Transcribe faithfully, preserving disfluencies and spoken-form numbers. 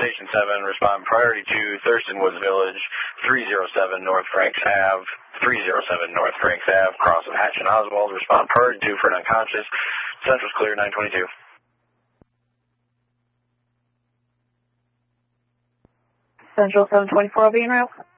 Station seven, respond priority to Thurston Woods Village, three oh seven North Franks Avenue, three oh seven North Franks Avenue, cross of Hatch and Oswald, respond priority to for an unconscious. Central's clear, nine twenty-two. Central seven twenty-four will be en route.